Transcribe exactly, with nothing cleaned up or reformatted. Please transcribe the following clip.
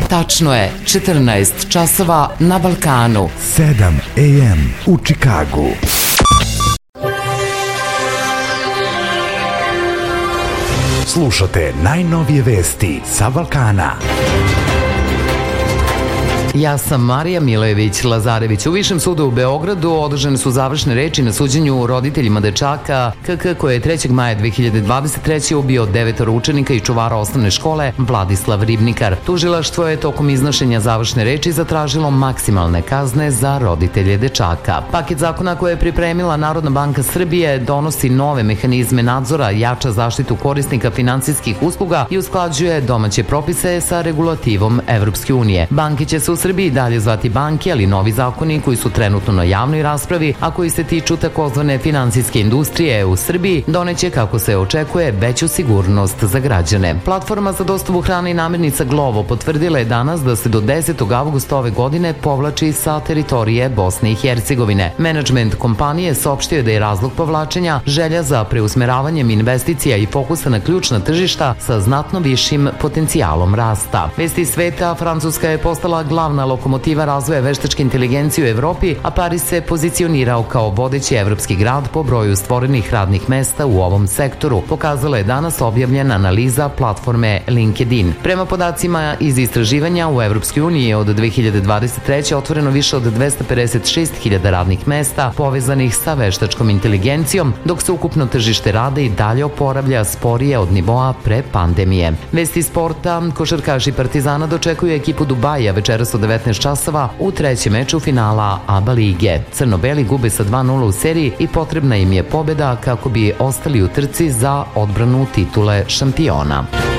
Tačno je, četrnaest časova na Balkanu. sedam a m u Čikagu. Slušate najnovije vesti sa Balkana. Ja sam Marija Milojević-Lazarević. U Višem sudu u Beogradu održane su završne reči na suđenju roditeljima dečaka K K koji je trećeg maja dve hiljade dvadeset treće ubio devetoro učenika i čuvara osnovne škole Vladislav Ribnikar. Tužilaštvo je tokom iznošenja završne reči zatražilo maksimalne kazne za roditelje dečaka. Paket zakona koje je pripremila Narodna banka Srbije donosi nove mehanizme nadzora, jača zaštitu korisnika finansijskih usluga i usklađuje domaće propise sa regulativom Evropske unije. Banke će se u Srbiji dalje zvati banke, ali novi zakoni koji su trenutno na javnoj raspravi, a koji se tiču takozvane finansijske industrije u Srbiji, doneće, kako se očekuje, veću sigurnost za građane. Platforma za dostavu hrane i namirnica Glovo potvrdila je danas da se do desetog avgusta ove godine povlači sa teritorije Bosne i Hercegovine. Menadžment kompanije saopštio je da je razlog povlačenja želja za preusmeravanjem investicija i fokusa na ključna tržišta sa znatno višim potencijalom rasta. Vesti sveta: Francuska je postala glavna lokomotiva razvoja veštačke inteligencije u Evropi, a Pariz se pozicionirao kao vodeći evropski grad po broju stvorenih radnih mesta u ovom sektoru, pokazala je danas objavljena analiza platforme LinkedIn. Prema podacima iz istraživanja, u Evropskoj uniji je od dve hiljade dvadeset treće otvoreno više od dvesta pedeset šest hiljada radnih mesta povezanih sa veštačkom inteligencijom, dok se ukupno tržište rada i dalje oporavlja sporije od nivoa pre pandemije. Vesti sporta: košarkaši Partizana dočekuju ekipu Dubaja večeras od devetnaest časova u trećem meču finala A B A lige. Crno-beli gube sa dva nula u seriji i potrebna im je pobeda kako bi ostali u trci za odbranu titule šampiona.